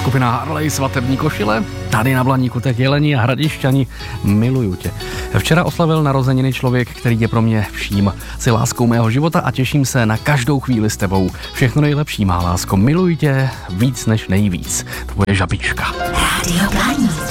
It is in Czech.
Skupina Harley, Svatební košile, tady na Blaníku tak Jeleni a Hradišťani, miluju tě. Včera oslavil narozeniny člověk, který je pro mě vším. Jsi láskou mého života a těším se na každou chvíli s tebou. Všechno nejlepší, má lásko, miluji tě víc než nejvíc. Tvoje Žabička. Rádio Blaník.